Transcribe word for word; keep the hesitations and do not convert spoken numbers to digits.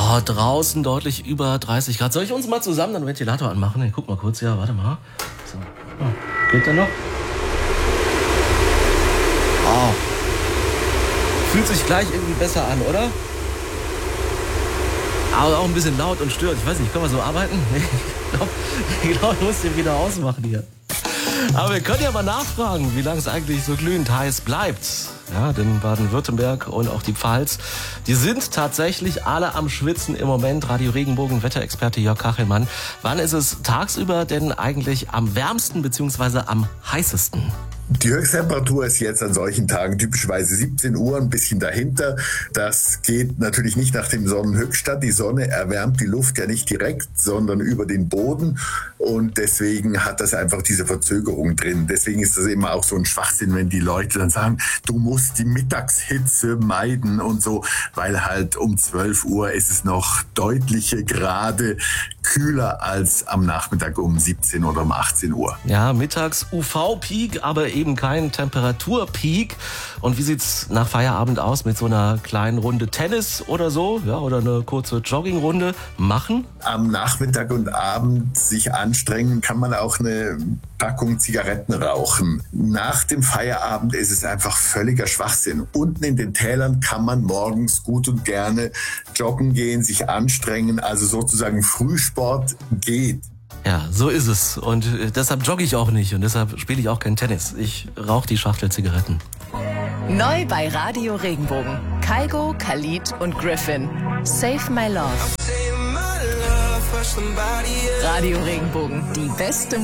Oh, draußen deutlich über dreißig Grad. Soll ich uns mal zusammen den Ventilator anmachen? Ich guck mal kurz, ja, warte mal. So. Oh, geht der noch? Oh. Fühlt sich gleich irgendwie besser an, oder? Aber auch ein bisschen laut und stört. Ich weiß nicht, können wir so arbeiten? Ich glaube, ich, glaub, ich muss den wieder ausmachen hier. Aber wir können ja mal nachfragen, wie lange es eigentlich so glühend heiß bleibt. Ja, denn Baden-Württemberg und auch die Pfalz, die sind tatsächlich alle am Schwitzen im Moment. Radio Regenbogen, Wetterexperte Jörg Kachelmann. Wann ist es tagsüber denn eigentlich am wärmsten bzw. am heißesten? Die Höchsttemperatur ist jetzt an solchen Tagen typischerweise siebzehn Uhr, ein bisschen dahinter. Das geht natürlich nicht nach dem Sonnenhöchststand. Die Sonne erwärmt die Luft ja nicht direkt, sondern über den Boden. Und deswegen hat das einfach diese Verzögerung drin. Deswegen ist das immer auch so ein Schwachsinn, wenn die Leute dann sagen, du musst die Mittagshitze meiden und so, weil halt um zwölf Uhr ist es noch deutliche Grade kühler als am Nachmittag um siebzehn oder um achtzehn Uhr. Ja, mittags U V-Peak, aber eben kein Temperaturpeak. Und wie sieht's nach Feierabend aus mit so einer kleinen Runde Tennis oder so? Ja, oder eine kurze Joggingrunde machen? Am Nachmittag und Abend sich anstrengen, kann man auch eine Packung Zigaretten rauchen. Nach dem Feierabend ist es einfach völliger Schwachsinn. Unten in den Tälern kann man morgens gut und gerne joggen gehen, sich anstrengen, also sozusagen Frühsport geht. Ja, so ist es. Und deshalb jogge ich auch nicht und deshalb spiele ich auch kein Tennis. Ich rauche die Schachtel Zigaretten. Neu bei Radio Regenbogen. Kygo, Khalid und Griffin. Save My Love. Radio Regenbogen, die beste